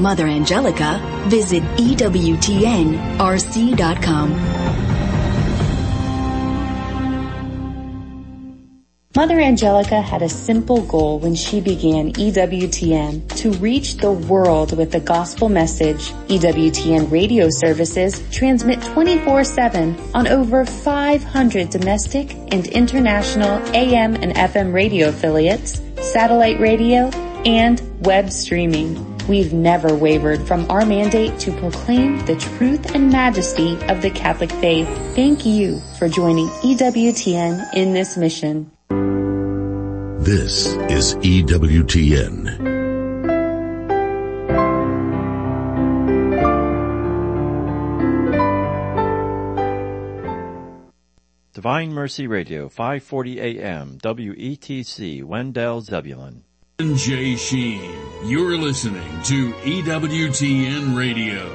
Mother Angelica, visit EWTNRC.com. Mother Angelica had a simple goal when she began EWTN, to reach the world with the gospel message. EWTN radio services transmit 24/7 on over 500 domestic and international AM and FM radio affiliates, satellite radio, and web streaming. We've never wavered from our mandate to proclaim the truth and majesty of the Catholic faith. Thank you for joining EWTN in this mission. This is EWTN. Divine Mercy Radio, 540 AM, WETC, Wendell, Zebulon. Jay Sheen, you're listening to EWTN Radio.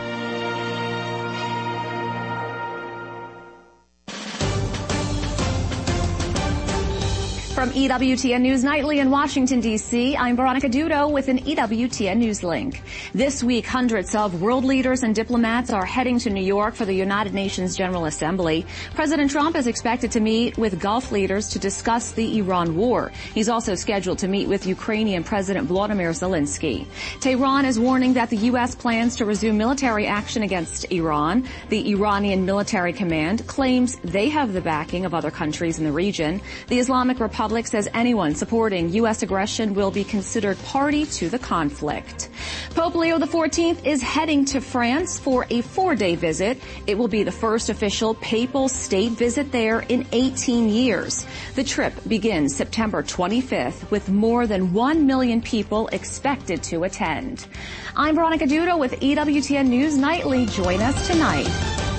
From EWTN News Nightly in Washington, D.C., I'm Veronica Dudo with an EWTN News link. This week, hundreds of world leaders and diplomats are heading to New York for the United Nations General Assembly. President Trump is expected to meet with Gulf leaders to discuss the Iran war. He's also scheduled to meet with Ukrainian President Volodymyr Zelensky. Tehran is warning that the U.S. plans to resume military action against Iran. The Iranian Military Command claims they have the backing of other countries in the region. The Islamic Republic says anyone supporting U.S. aggression will be considered party to the conflict. Pope Leo XIV is heading to France for a 4-day visit. It will be the first official papal state visit there in 18 years. The trip begins September 25th with more than 1 million people expected to attend. I'm Veronica Dudo with EWTN News Nightly. Join us tonight.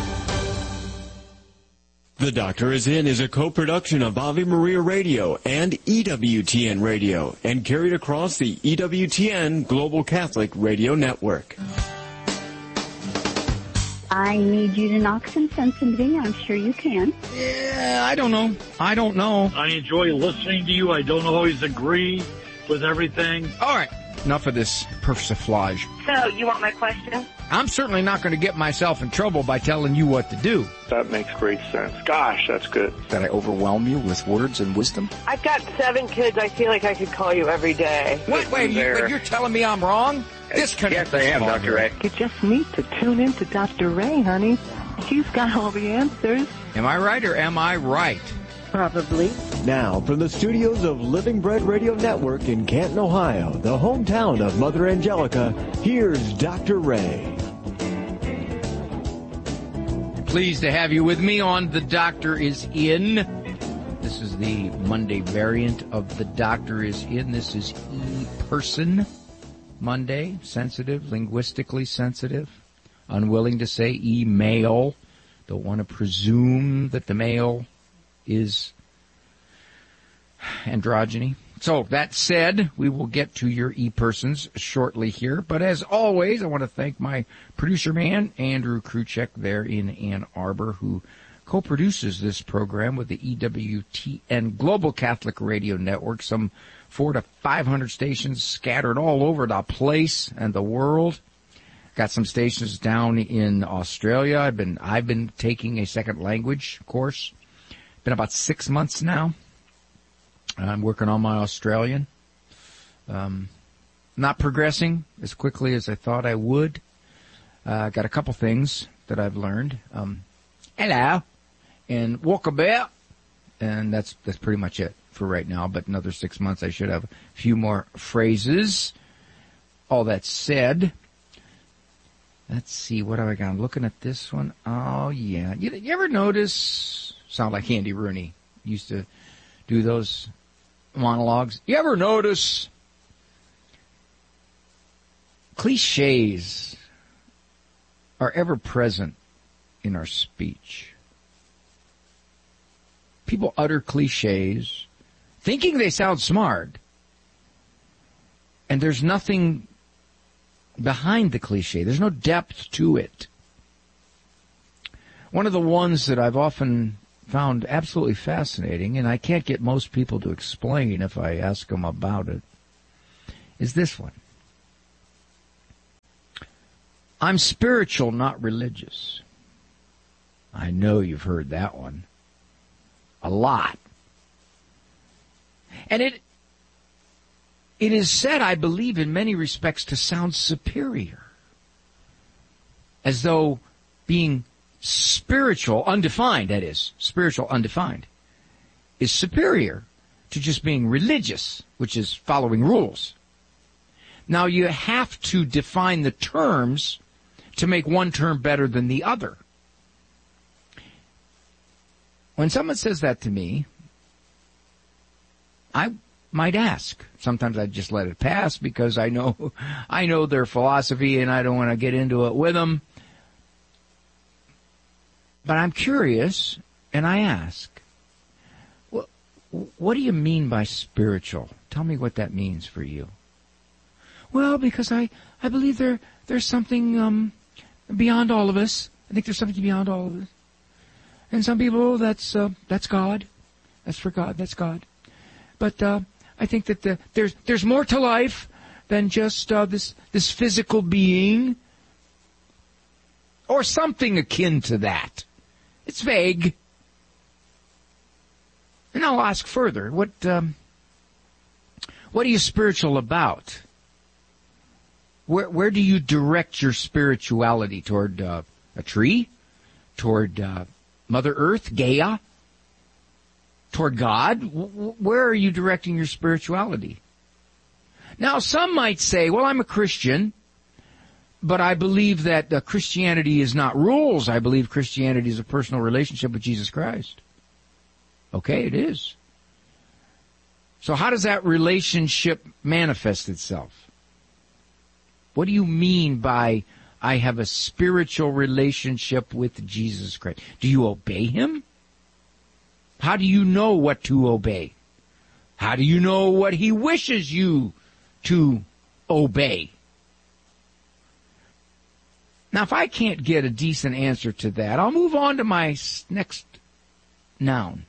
The Doctor is In is a co-production of Ave Maria Radio and EWTN Radio and carried across the EWTN Global Catholic Radio Network. I need you to knock some sense into me. I'm sure you can. Yeah, I don't know. I enjoy listening to you. I don't always agree with everything. All right. Enough of this persiflage. So, you want my question? I'm certainly not going to get myself in trouble by telling you what to do. That makes great sense. Gosh, that's good. That I overwhelm you with words and wisdom? I've got 7 kids. I feel like I could call you every day. Wait, you're telling me I'm wrong? Yes, I am, Dr. Ray. You just need to tune in to Dr. Ray, honey. He's got all the answers. Am I right or am I right? Probably. Now, from the studios of Living Bread Radio Network in Canton, Ohio, the hometown of Mother Angelica, here's Dr. Ray. Pleased to have you with me on The Doctor is In. This is the Monday variant of The Doctor is In. This is E-Person Monday, sensitive, linguistically sensitive, unwilling to say email, don't want to presume that the male is androgyny. So, that said, we will get to your e-persons shortly here. But as always, I want to thank my producer man, Andrew Kruchek, there in Ann Arbor, who co-produces this program with the EWTN Global Catholic Radio Network, some 400 to 500 stations scattered all over the place and the world. Got some stations down in Australia. I've been taking a second language course. Been about 6 months now. I'm working on my Australian. Not progressing as quickly as I thought I would. Got a couple things that I've learned. Hello and walkabout, and that's pretty much it for right now. But another 6 months, I should have a few more phrases. All that said, let's see, what have I got? I'm looking at this one. Oh yeah, you ever notice? Sound like Andy Rooney used to do those monologues. You ever notice cliches are ever present in our speech? People utter cliches thinking they sound smart, and there's nothing behind the cliche. There's no depth to it. One of the ones that I've often found absolutely fascinating, and I can't get most people to explain if I ask them about it, is this one. I'm spiritual, not religious. I know you've heard that one. A lot. And it is said, I believe, in many respects to sound superior. As though being spiritual, undefined, that is, spiritual undefined, is superior to just being religious, which is following rules. Now, you have to define the terms to make one term better than the other. When someone says that to me, I might ask. Sometimes I just let it pass because I know their philosophy and I don't want to get into it with them. But I'm curious and I ask, what do you mean by spiritual? Tell me what that means for you. Well, because I believe there's something beyond all of us. I think there's something beyond all of us. And some people, that's God. That's for God. That's God. But I think that there's more to life than just this physical being, or something akin to that. It's vague. And I'll ask further. What are you spiritual about? Where do you direct your spirituality? Toward a tree? Toward Mother Earth, Gaia? Toward God? Where are you directing your spirituality? Now, some might say, well, I'm a Christian, but I believe that Christianity is not rules. I believe Christianity is a personal relationship with Jesus Christ. Okay, it is. So how does that relationship manifest itself? What do you mean by I have a spiritual relationship with Jesus Christ? Do you obey Him? How do you know what to obey? How do you know what He wishes you to obey? Now, if I can't get a decent answer to that, I'll move on to my next noun.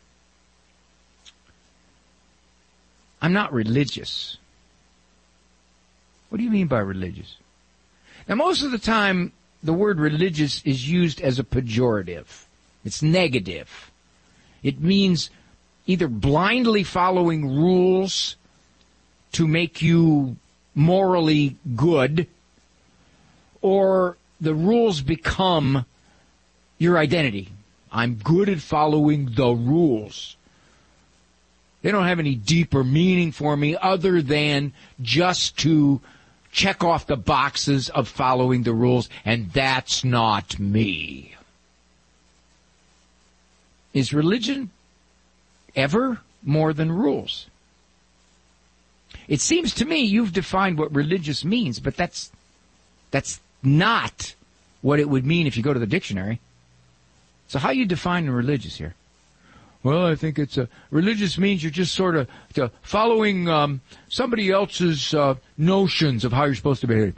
I'm not religious. What do you mean by religious? Now, most of the time, the word religious is used as a pejorative. It's negative. It means either blindly following rules to make you morally good, or the rules become your identity. I'm good at following the rules. They don't have any deeper meaning for me other than just to check off the boxes of following the rules, and that's not me. Is religion ever more than rules? It seems to me you've defined what religious means, but that's not what it would mean if you go to the dictionary. So how are you defining religious here? Well, I think it's religious means you're just sort of following somebody else's notions of how you're supposed to behave.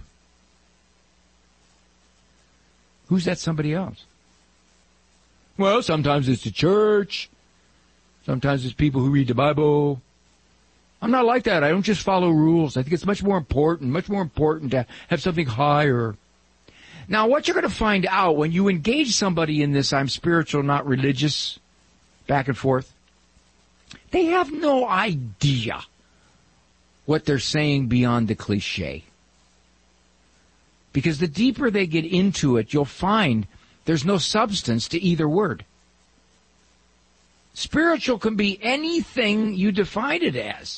Who's that somebody else? Well, sometimes it's the church. Sometimes it's people who read the Bible. I'm not like that. I don't just follow rules. I think it's much more important to have something higher. Now, what you're going to find out when you engage somebody in this I'm spiritual, not religious, back and forth, they have no idea what they're saying beyond the cliche. Because the deeper they get into it, you'll find there's no substance to either word. Spiritual can be anything you define it as.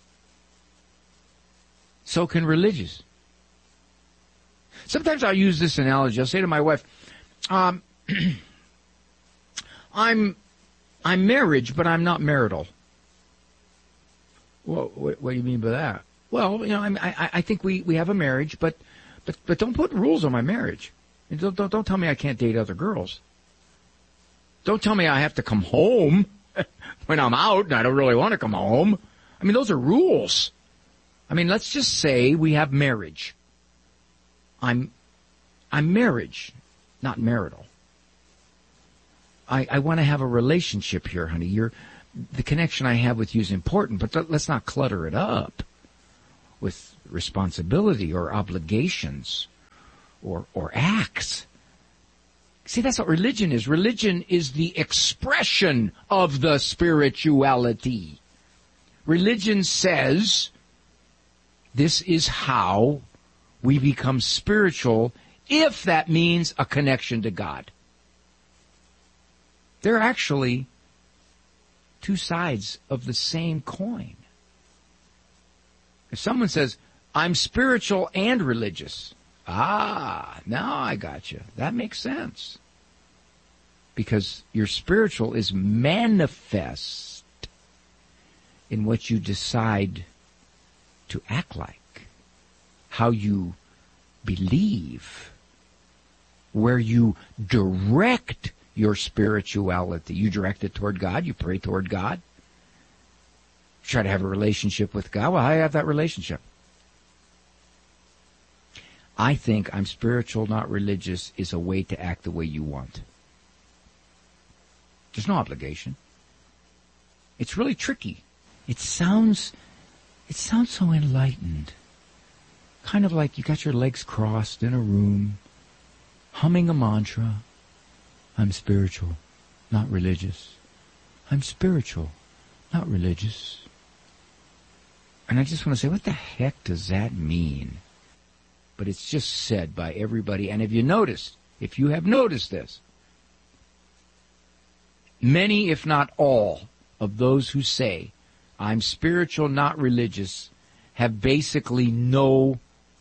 So can religious. Sometimes I'll use this analogy. I'll say to my wife, I'm marriage, but I'm not marital. Well, what do you mean by that? Well, I think we have a marriage, but don't put rules on my marriage. Don't tell me I can't date other girls. Don't tell me I have to come home when I'm out and I don't really want to come home. I mean, those are rules. I mean, let's just say we have marriage. I'm marriage, not marital. I want to have a relationship here, honey. The connection I have with you is important, but let's not clutter it up with responsibility or obligations acts. See, that's what religion is. Religion is the expression of the spirituality. Religion says this is how we become spiritual, if that means a connection to God. They're actually two sides of the same coin. If someone says, I'm spiritual and religious, now I got you. That makes sense. Because your spiritual is manifest in what you decide to act like, how you believe, where you direct your spirituality. You direct it toward God, you pray toward God, you try to have a relationship with God. Well, how do you have that relationship? I think I'm spiritual, not religious, is a way to act the way you want. There's no obligation. It's really tricky. It sounds so enlightened. Kind of like you got your legs crossed in a room, humming a mantra. I'm spiritual, not religious. I'm spiritual, not religious. And I just want to say, what the heck does that mean? But it's just said by everybody. And if you have noticed this, many, if not all, of those who say, I'm spiritual, not religious, have basically no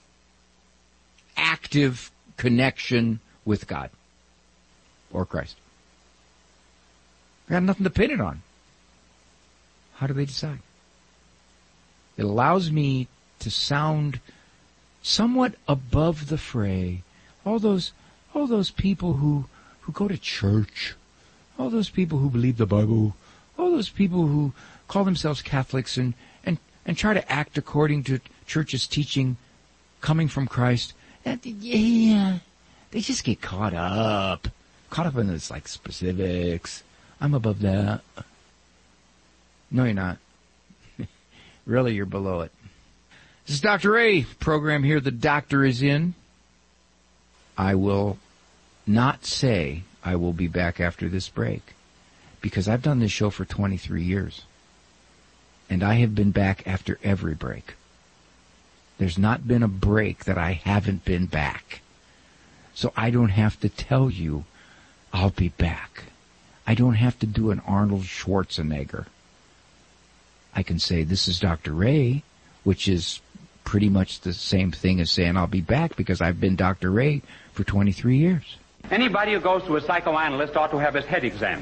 active connection with God or Christ. They got nothing to pin it on. How do they decide? It allows me to sound somewhat above the fray. All those people who go to church, all those people who believe the Bible, all those people who call themselves Catholics and try to act according to church's teaching coming from Christ, they just get caught up in this like specifics. I'm above that. No, you're not. Really, you're below it. This is Dr. Ray program here. The doctor is in. I will not say I will be back after this break, because I've done this show for 23 years. And I have been back after every break. There's not been a break that I haven't been back. So I don't have to tell you I'll be back. I don't have to do an Arnold Schwarzenegger. I can say, this is Dr. Ray, which is pretty much the same thing as saying I'll be back, because I've been Dr. Ray for 23 years. Anybody who goes to a psychoanalyst ought to have his head examined.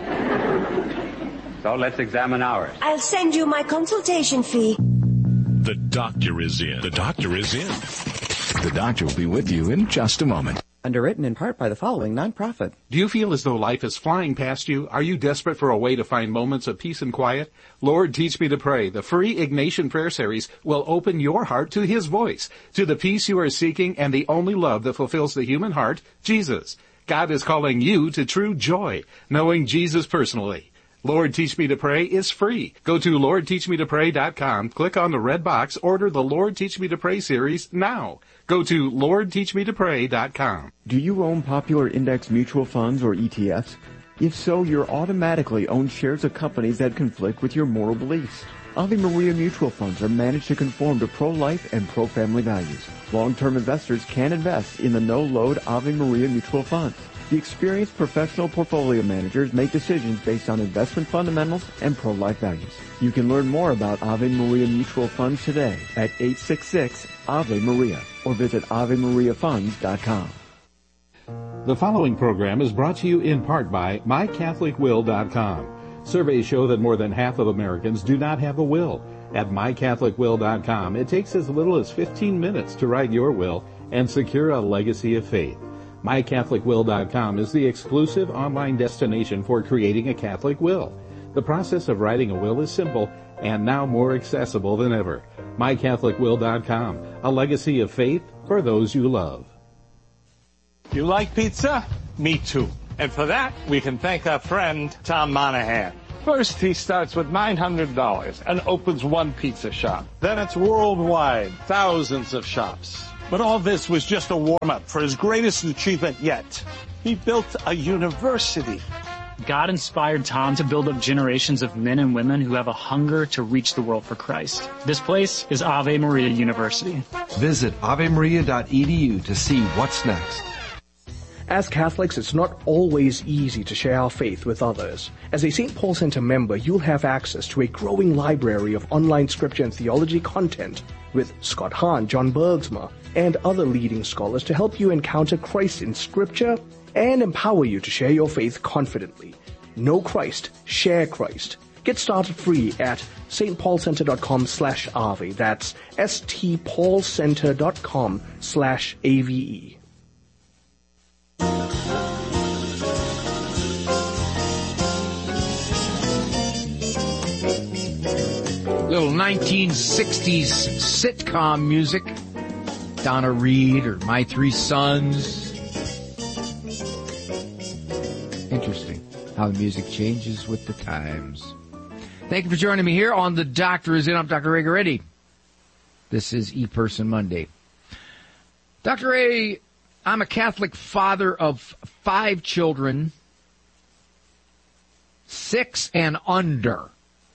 So let's examine ours. I'll send you my consultation fee. The doctor is in. The doctor is in. The doctor will be with you in just a moment. Underwritten in part by the following nonprofit. Do you feel as though life is flying past you? Are you desperate for a way to find moments of peace and quiet? Lord, Teach Me to Pray, the free Ignatian Prayer Series, will open your heart to His voice, to the peace you are seeking and the only love that fulfills the human heart, Jesus. God is calling you to true joy, knowing Jesus personally. Lord, Teach Me to Pray is free. Go to LordTeachMeToPray.com, click on the red box, order the Lord Teach Me to Pray series now. Go to LordTeachMeToPray.com. Do you own popular index mutual funds or ETFs? If so, you're automatically own shares of companies that conflict with your moral beliefs. Ave Maria mutual funds are managed to conform to pro-life and pro-family values. Long-term investors can invest in the no-load Ave Maria mutual funds. The experienced professional portfolio managers make decisions based on investment fundamentals and pro-life values. You can learn more about Ave Maria mutual funds today at 866-AVE-MARIA or visit AveMariaFunds.com. The following program is brought to you in part by MyCatholicWill.com. Surveys show that more than half of Americans do not have a will. At MyCatholicWill.com, it takes as little as 15 minutes to write your will and secure a legacy of faith. MyCatholicWill.com is the exclusive online destination for creating a Catholic will. The process of writing a will is simple and now more accessible than ever. MyCatholicWill.com, a legacy of faith for those you love. You like pizza? Me too. And for that, we can thank our friend, Tom Monahan. First, he starts with $900 and opens one pizza shop. Then it's worldwide, thousands of shops. But all this was just a warm-up for his greatest achievement yet. He built a university. God inspired Tom to build up generations of men and women who have a hunger to reach the world for Christ. This place is Ave Maria University. Visit avemaria.edu to see what's next. As Catholics, it's not always easy to share our faith with others. As a St. Paul Center member, you'll have access to a growing library of online scripture and theology content with Scott Hahn, John Bergsma, and other leading scholars to help you encounter Christ in scripture and empower you to share your faith confidently. Know Christ, share Christ. Get started free at stpaulcenter.com/Ave. That's stpaulcenter.com/AVE. Little 1960s sitcom music. Donna Reed or My Three Sons. Interesting how the music changes with the times. Thank you for joining me here on The Doctor Is In. I'm Dr. Ray Goretti. This is ePerson Monday. Dr. Ray, I'm a Catholic father of 5 children, 6 and under.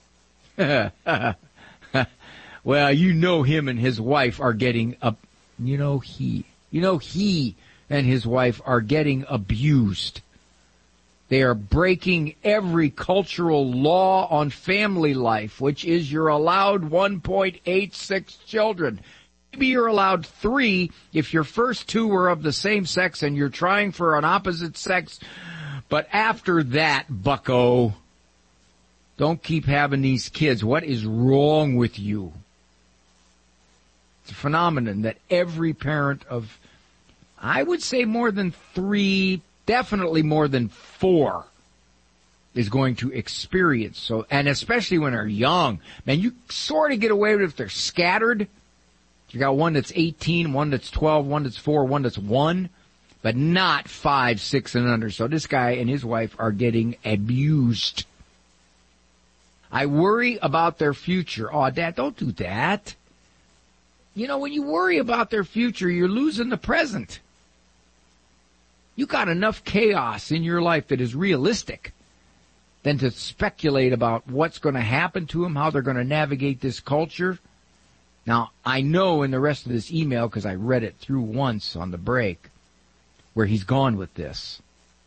Well, him and his wife are getting he and his wife are getting abused. They are breaking every cultural law on family life, which is you're allowed 1.86 children. Maybe you're allowed 3 if your first 2 were of the same sex and you're trying for an opposite sex. But after that, bucko, don't keep having these kids. What is wrong with you? It's a phenomenon that every parent of, I would say more than 3, definitely more than 4, is going to experience. So, and especially when they're young. Man, you sort of get away with it if they're scattered. You got one that's 18, one that's 12, one that's 4, one that's 1, but not 5, 6, and under. So this guy and his wife are getting abused. I worry about their future. Oh, Dad, don't do that. You know, when you worry about their future, you're losing the present. You got enough chaos in your life that is realistic than to speculate about what's going to happen to them, how they're going to navigate this culture. Now, I know in the rest of this email, because I read it through once on the break, where he's gone with this.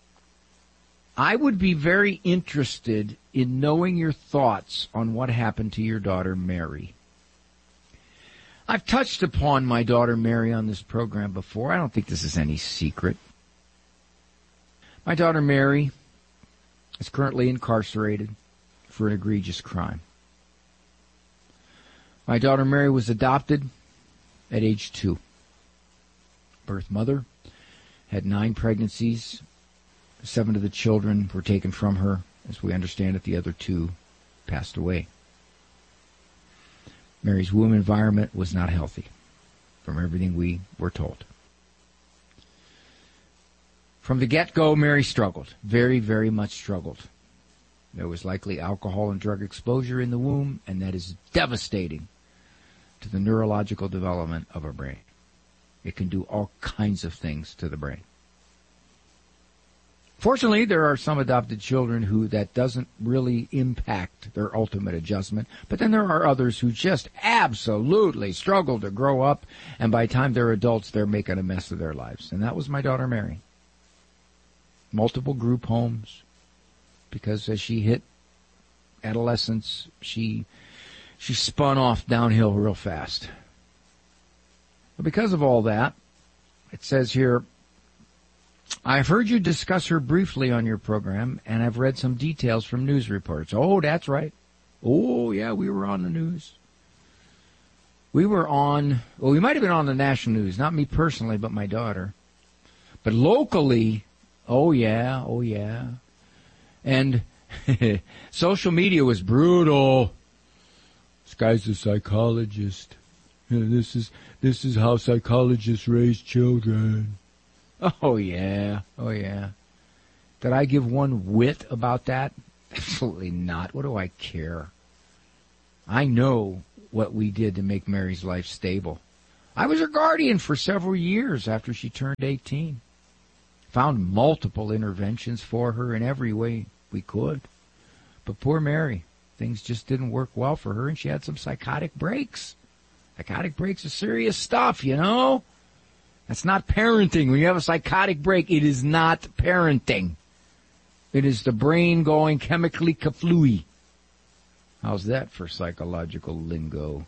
I would be very interested in knowing your thoughts on what happened to your daughter, Mary. I've touched upon my daughter, Mary, on this program before. I don't think this is any secret. My daughter, Mary, is currently incarcerated for an egregious crime. My daughter, Mary, was adopted at age 2. Birth mother, had 9 pregnancies. 7 of the children were taken from her. As we understand it, the other 2 passed away. Mary's womb environment was not healthy, from everything we were told. From the get-go, Mary struggled, very, very much struggled. There was likely alcohol and drug exposure in the womb, and that is devastating to the neurological development of her brain. It can do all kinds of things to the brain. Fortunately, there are some adopted children who that doesn't really impact their ultimate adjustment, but then there are others who just absolutely struggle to grow up, and by the time they're adults, they're making a mess of their lives. And that was my daughter, Mary. Multiple group homes, because as she hit adolescence, she spun off downhill real fast. But because of all that, it says here, I've heard you discuss her briefly on your program, and I've read some details from news reports. Oh, that's right. Oh, yeah, we were on the news. We might have been on the national news, not me personally, but my daughter. But locally, oh, yeah. And social media was brutal. This guy's a psychologist. This is how psychologists raise children. Oh, yeah. Did I give one whit about that? Absolutely not. What do I care? I know what we did to make Mary's life stable. I was her guardian for several years after she turned 18. Found multiple interventions for her in every way we could. But poor Mary, things just didn't work well for her, and she had some psychotic breaks. Psychotic breaks are serious stuff, you know? That's not parenting. When you have a psychotic break, it is not parenting. It is the brain going chemically kaflooey. How's that for psychological lingo?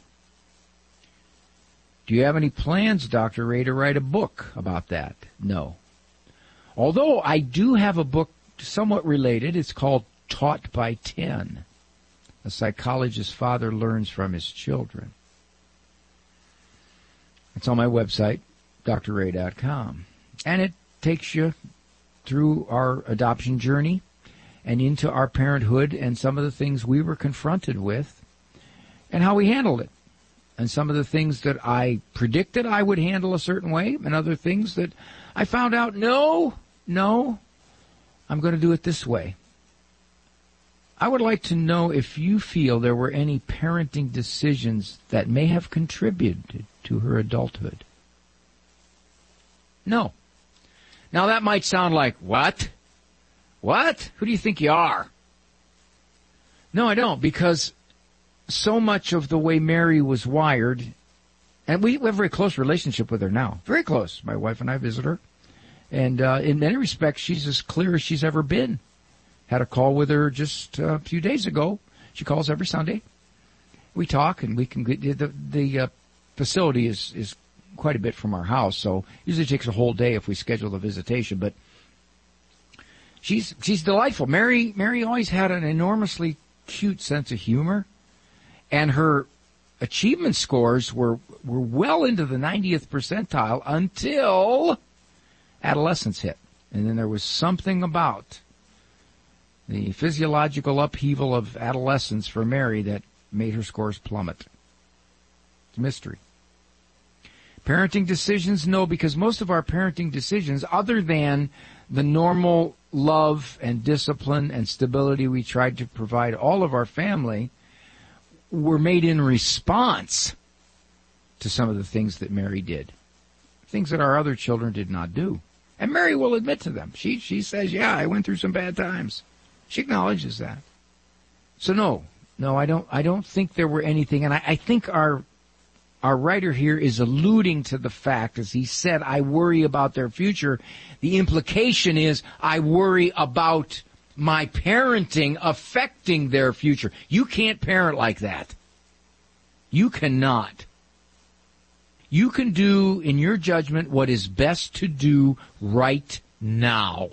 Do you have any plans, Dr. Ray, to write a book about that? No. Although I do have a book somewhat related. It's called Taught by 10. A psychologist's father learns from his children. It's on my website, drray.com. And it takes you through our adoption journey and into our parenthood and some of the things we were confronted with and how we handled it. And some of the things that I predicted I would handle a certain way and other things that I found out, no, I'm going to do it this way. I would like to know if you feel there were any parenting decisions that may have contributed to her adulthood. No. Now that might sound like, what? What? Who do you think you are? No, I don't, because so much of the way Mary was wired, and we have a very close relationship with her now. Very close. My wife and I visit her. And in many respects, she's as clear as she's ever been. Had a call with her just a few days ago. She calls every Sunday. We talk, and we can get the facility is quite a bit from our house, so usually takes a whole day if we schedule the visitation. But she's delightful. Mary always had an enormously cute sense of humor, and her achievement scores were well into the 90th percentile until adolescence hit. And then there was something about the physiological upheaval of adolescence for Mary that made her scores plummet. It's a mystery. Parenting decisions, no, because most of our parenting decisions, other than the normal love and discipline and stability we tried to provide all of our family, were made in response to some of the things that Mary did. Things that our other children did not do. And Mary will admit to them. She says, yeah, I went through some bad times. She acknowledges that. So no, I don't think there were anything, and I think our writer here is alluding to the fact, as he said, I worry about their future. The implication is I worry about my parenting affecting their future. You can't parent like that. You cannot. You can do, in your judgment, what is best to do right now.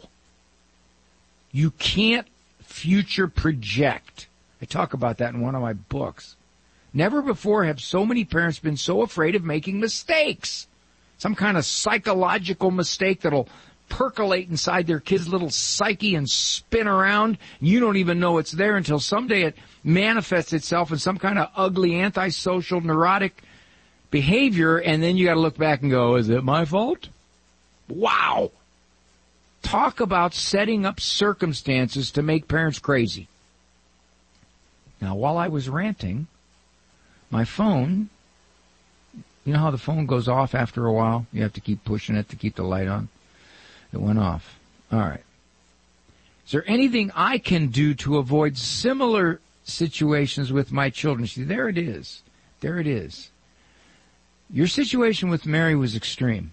You can't future project. I talk about that in one of my books. Never before have so many parents been so afraid of making mistakes. Some kind of psychological mistake that'll percolate inside their kid's little psyche and spin around. You don't even know it's there until someday it manifests itself in some kind of ugly, antisocial, neurotic behavior, and then you got to look back and go, is it my fault? Wow. Talk about setting up circumstances to make parents crazy. Now, while I was ranting, my phone, you know how the phone goes off after a while? You have to keep pushing it to keep the light on. It went off. All right. Is there anything I can do to avoid similar situations with my children? See, there it is. There it is. Your situation with Mary was extreme.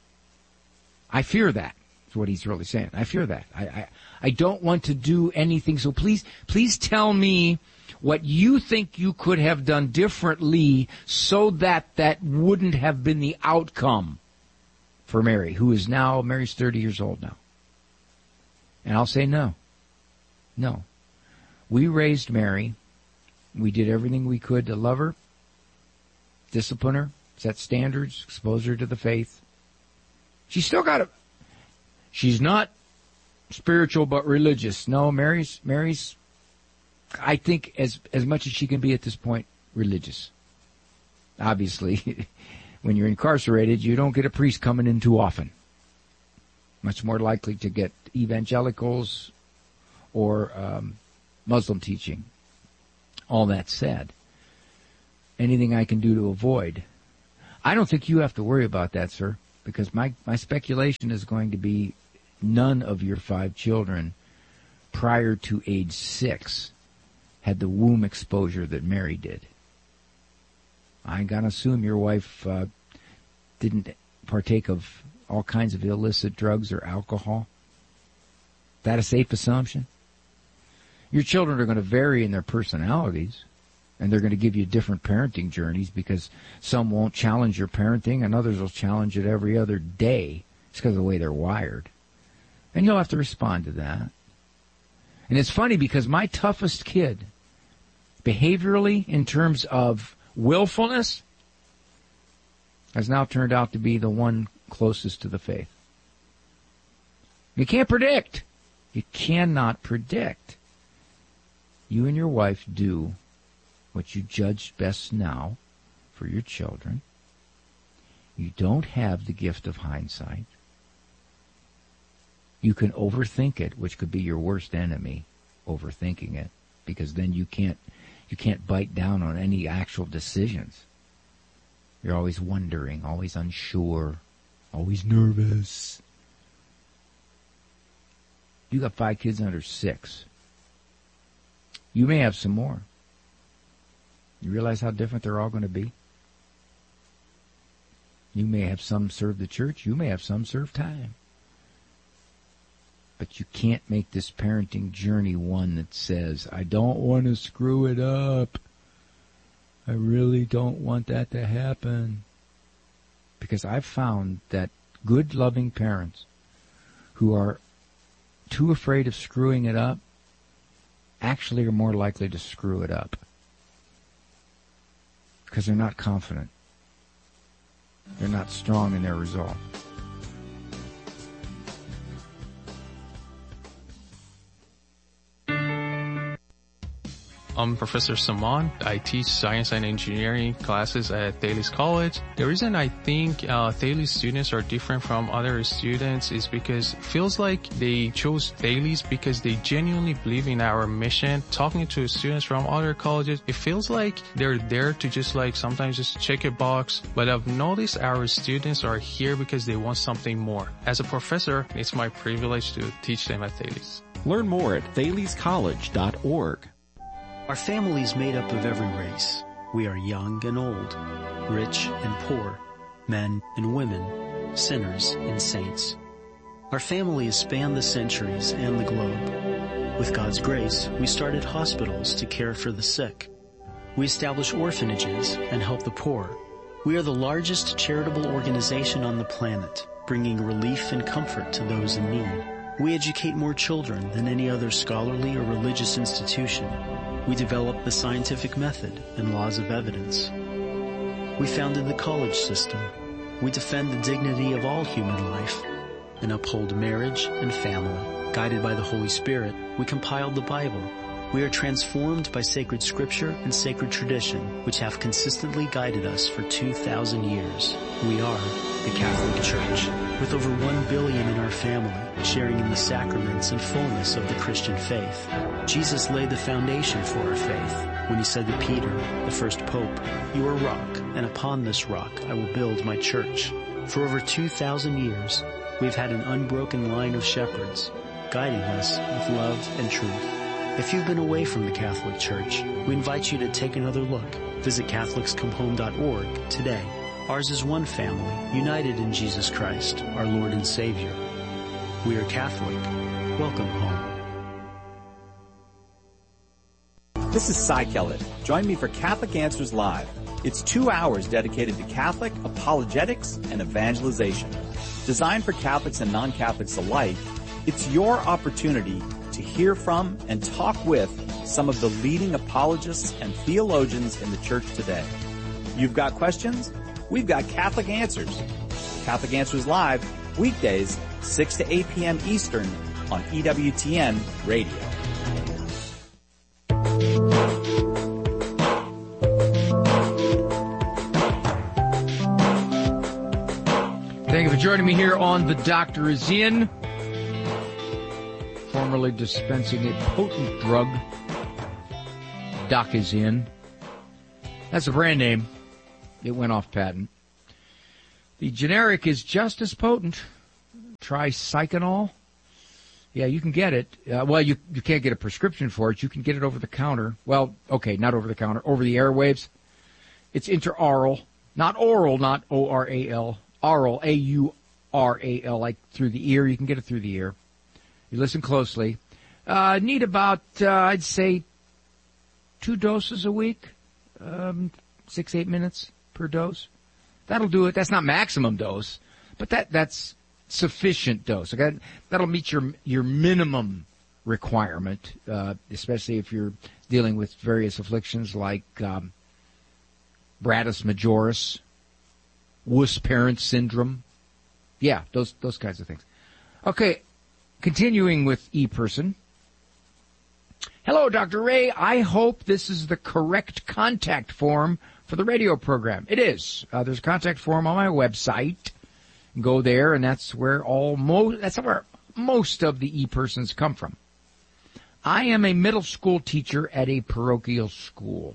I fear that. That's what he's really saying. I fear that. I don't want to do anything. So please tell me what you think you could have done differently so that wouldn't have been the outcome for Mary, who is now, Mary's 30 years old now. And I'll say no. No. We raised Mary. We did everything we could to love her, discipline her, set standards, expose her to the faith. She's still got it. She's not spiritual but religious. No, Mary's, I think, as much as she can be at this point, religious. Obviously, when you're incarcerated, you don't get a priest coming in too often. Much more likely to get evangelicals or Muslim teaching. All that said, anything I can do to avoid. I don't think you have to worry about that, sir, because my speculation is going to be none of your 5 children prior to age 6 had the womb exposure that Mary did. I'm going to assume your wife didn't partake of all kinds of illicit drugs or alcohol. Is that a safe assumption? Your children are going to vary in their personalities, and they're going to give you different parenting journeys because some won't challenge your parenting and others will challenge it every other day. It's because of the way they're wired. And you'll have to respond to that. And it's funny because my toughest kid, behaviorally, in terms of willfulness, has now turned out to be the one closest to the faith. You can't predict. You cannot predict. You and your wife do what you judge best now for your children. You don't have the gift of hindsight. You can overthink it, which could be your worst enemy, overthinking it, because then you can't bite down on any actual decisions. You're always wondering, always unsure, always nervous. You got 5 kids under 6. You may have some more. You realize how different they're all going to be? You may have some serve the church. You may have some serve time. But you can't make this parenting journey one that says, I don't want to screw it up. I really don't want that to happen. Because I've found that good, loving parents who are too afraid of screwing it up actually are more likely to screw it up. Because they're not confident. They're not strong in their resolve. I'm Professor Saman. I teach science and engineering classes at Thales College. The reason I think Thales students are different from other students is because it feels like they chose Thales because they genuinely believe in our mission. Talking to students from other colleges, it feels like they're there to just sometimes just check a box. But I've noticed our students are here because they want something more. As a professor, it's my privilege to teach them at Thales. Learn more at thalescollege.org. Our family is made up of every race. We are young and old, rich and poor, men and women, sinners and saints. Our family has spanned the centuries and the globe. With God's grace, we started hospitals to care for the sick. We establish orphanages and help the poor. We are the largest charitable organization on the planet, bringing relief and comfort to those in need. We educate more children than any other scholarly or religious institution. We developed the scientific method and laws of evidence. We founded the college system. We defend the dignity of all human life and uphold marriage and family. Guided by the Holy Spirit, we compiled the Bible. We are transformed by sacred scripture and sacred tradition, which have consistently guided us for 2,000 years. We are the Catholic Church, with over 1 billion in our family, sharing in the sacraments and fullness of the Christian faith. Jesus laid the foundation for our faith when he said to Peter, the first pope, "You are a rock, and upon this rock I will build my church." For over 2,000 years, we've had an unbroken line of shepherds, guiding us with love and truth. If you've been away from the Catholic Church, we invite you to take another look. Visit CatholicsComeHome.org today. Ours is one family, united in Jesus Christ, our Lord and Savior. We are Catholic. Welcome home. This is Cy Kellett. Join me for Catholic Answers Live. It's 2 hours dedicated to Catholic apologetics and evangelization. Designed for Catholics and non-Catholics alike, it's your opportunity to hear from and talk with some of the leading apologists and theologians in the church today. You've got questions? We've got Catholic Answers. Catholic Answers Live, weekdays, 6 to 8 p.m. Eastern on EWTN Radio. Thank you for joining me here on The Doctor Is In. Formerly dispensing a potent drug. Doc is in. That's a brand name. It went off patent. The generic is just as potent. Tricyclinol. Yeah, you can get it. Well, you can't get a prescription for it. You can get it over the counter. Well, okay, not over the counter. Over the airwaves. It's intraoral. Not oral, not O-R-A-L. Aural, A-U-R-A-L, like through the ear. You can get it through the ear. You listen closely. Need about, I'd say, 2 doses a week. 6-8 minutes per dose. That'll do it. That's not maximum dose, but that's sufficient dose. Okay? That'll meet your minimum requirement, especially if you're dealing with various afflictions like Bratus majoris, Wuss-Parent syndrome. Yeah, those kinds of things. Okay, continuing with ePerson. Hello, Dr. Ray. I hope this is the correct contact form for the radio program. It is. There's a contact form on my website. Go there, and that's where most of the ePersons come from. I am a middle school teacher at a parochial school.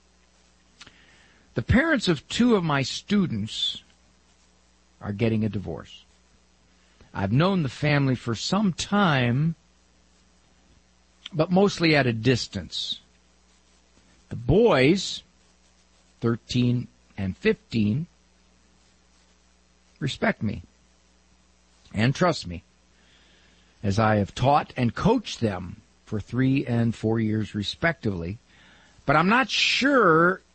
The parents of 2 of my students are getting a divorce. I've known the family for some time, but mostly at a distance. The boys, 13 and 15, respect me and trust me, as I have taught and coached them for 3 and 4 years respectively. But I'm not sure